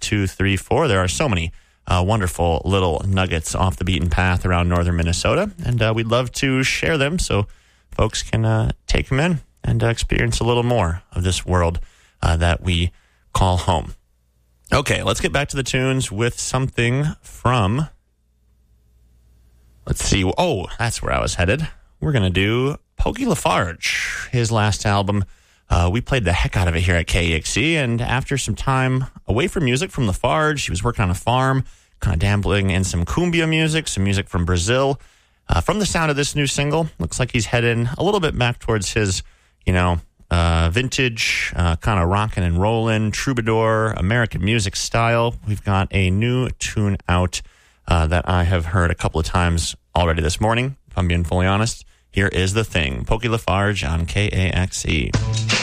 2, 3, 4. There are so many wonderful little nuggets off the beaten path around northern Minnesota, and we'd love to share them so folks can take them in and experience a little more of this world that we call home. Okay, let's get back to the tunes with something from, let's see, oh, that's where I was headed. We're going to do Pokey LaFarge, his last album. We played the heck out of it here at KEXC, and after some time away from music from LaFarge, he was working on a farm, kind of dabbling in some cumbia music, some music from Brazil. From the sound of this new single, looks like he's heading a little bit back towards his, vintage, kind of rocking and rolling, troubadour, American music style. We've got a new tune out that I have heard a couple of times already this morning, if I'm being fully honest. Here is The Thing, Pokey LaFarge on KAXE.